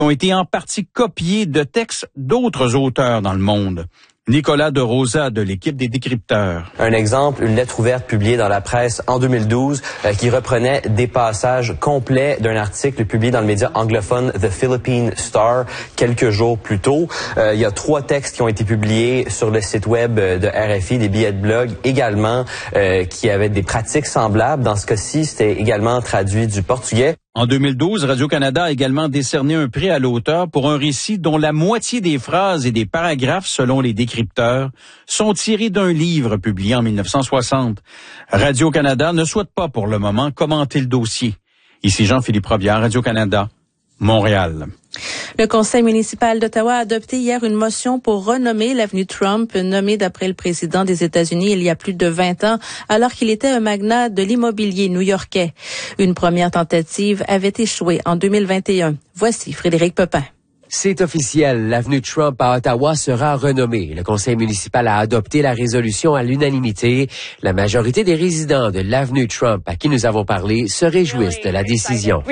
ont été en partie copiés de textes d'autres auteurs dans le monde. Nicolas de Rosa de l'équipe des décrypteurs. Un exemple, une lettre ouverte publiée dans la presse en 2012 qui reprenait des passages complets d'un article publié dans le média anglophone The Philippine Star quelques jours plus tôt. Il y a 3 textes qui ont été publiés sur le site web de RFI, des billets de blog également qui avaient des pratiques semblables. Dans ce cas-ci, c'était également traduit du portugais. En 2012, Radio-Canada a également décerné un prix à l'auteur pour un récit dont la moitié des phrases et des paragraphes, selon les décrypteurs, sont tirés d'un livre publié en 1960. Radio-Canada ne souhaite pas pour le moment commenter le dossier. Ici Jean-Philippe Robillard, Radio-Canada, Montréal. Le conseil municipal d'Ottawa a adopté hier une motion pour renommer l'avenue Trump, nommée d'après le président des États-Unis il y a plus de 20 ans, alors qu'il était un magnat de l'immobilier new-yorkais. Une première tentative avait échoué en 2021. Voici Frédéric Pepin. C'est officiel, l'avenue Trump à Ottawa sera renommée. Le conseil municipal a adopté la résolution à l'unanimité. La majorité des résidents de l'avenue Trump à qui nous avons parlé se réjouissent de la décision.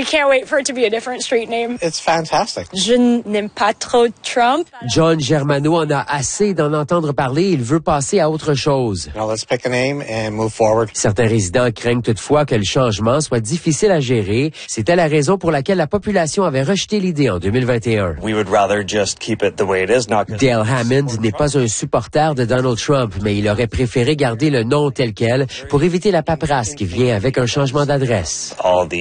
Je n'aime pas trop Trump. John Germano en a assez d'en entendre parler. Il veut passer à autre chose. Certains résidents craignent toutefois que le changement soit difficile à gérer. C'était la raison pour laquelle la population avait rejeté l'idée en 2021. Dale Hammond n'est pas un supporter de Donald Trump, mais il aurait préféré garder le nom tel quel pour éviter la paperasse qui vient avec un changement d'adresse.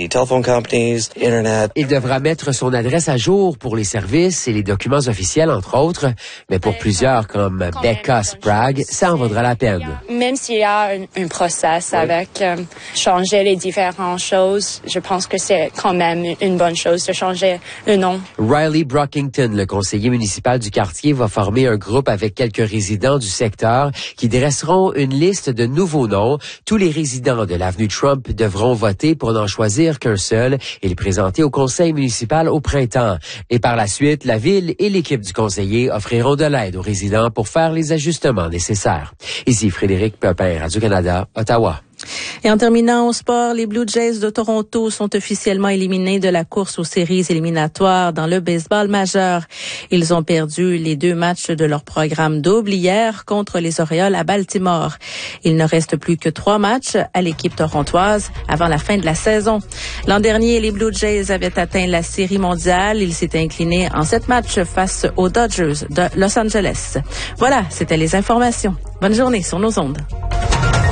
Il devra mettre son adresse à jour pour les services et les documents officiels, entre autres, mais pour plusieurs comme Becca Sprague, ça en vaudra la peine. Même s'il y a un process avec changer les différentes choses, je pense que c'est quand même une bonne chose de changer le nom. Riley Brockington, le conseiller municipal du quartier, va former un groupe avec quelques résidents du secteur qui dresseront une liste de nouveaux noms. Tous les résidents de l'avenue Trump devront voter pour n'en choisir qu'un seul et le présenter au conseil municipal au printemps. Et par la suite, la ville et l'équipe du conseiller offriront de l'aide aux résidents pour faire les ajustements nécessaires. Ici Frédéric Pepin, Radio-Canada, Ottawa. Et en terminant au sport, les Blue Jays de Toronto sont officiellement éliminés de la course aux séries éliminatoires dans le baseball majeur. Ils ont perdu les 2 matchs de leur programme double hier contre les Orioles à Baltimore. Il ne reste plus que 3 matchs à l'équipe torontoise avant la fin de la saison. L'an dernier, les Blue Jays avaient atteint la série mondiale. Ils s'étaient inclinés en 7 matchs face aux Dodgers de Los Angeles. Voilà, c'était les informations. Bonne journée sur nos ondes.